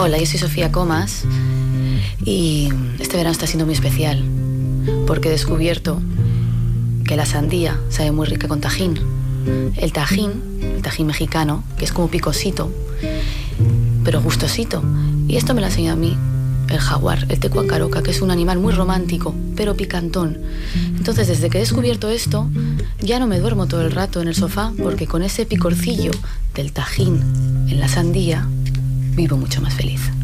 Hola, yo soy Sofía Comas y este verano está siendo muy especial porque he descubierto que la sandía sabe muy rica con tajín. El tajín mexicano, que es como picosito, pero gustosito. Y esto me lo ha enseñado a mí el jaguar, el tecuacaroca, que es un animal muy romántico, pero picantón. Entonces, desde que he descubierto esto, ya no me duermo todo el rato en el sofá, porque con ese picorcillo del tajín en la sandía, vivo mucho más feliz.